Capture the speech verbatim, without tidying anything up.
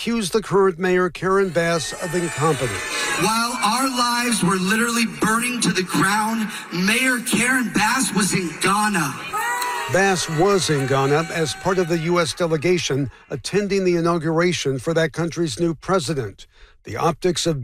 accused the current mayor, Karen Bass, of incompetence. While our lives were literally burning to the ground, Mayor Karen Bass was in Ghana. Bass was in Ghana as part of the U S delegation attending the inauguration for that country's new president. The optics of